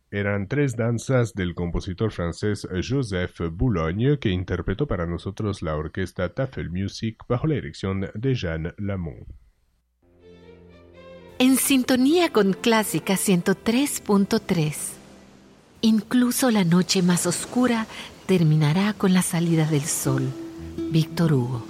Eran tres danzas del compositor francés Joseph Boulogne que interpretó para nosotros la orquesta Tafelmusik bajo la dirección de Jean Lamont. En sintonía con Clásica 103.3. Incluso la noche más oscura terminará con la salida del sol. Víctor Hugo.